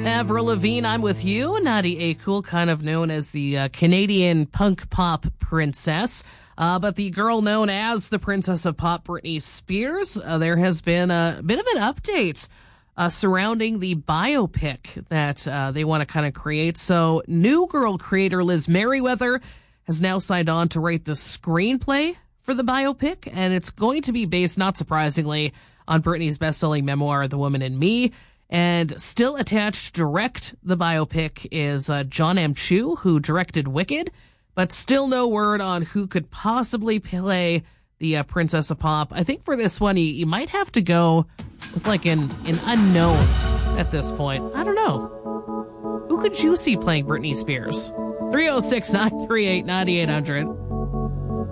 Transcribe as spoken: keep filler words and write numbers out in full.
Avril Lavigne, I'm with you. Nadia A. Cool, kind of known as the uh, Canadian punk pop princess. Uh, but the girl known as the Princess of Pop, Britney Spears, uh, there has been a bit of an update uh, surrounding the biopic that uh, they want to kind of create. So New Girl creator Liz Merriweather has now signed on to write the screenplay for the biopic, and it's going to be based, not surprisingly, on Britney's best-selling memoir, The Woman in Me. And still attached to direct the biopic is uh, John M. Chu, who directed Wicked, but still no word on who could possibly play the uh, Princess of Pop. I think for this one, you, you might have to go with like an, an unknown at this point. I don't know. Who could you see playing Britney Spears? three oh six, nine three eight, nine eight hundred.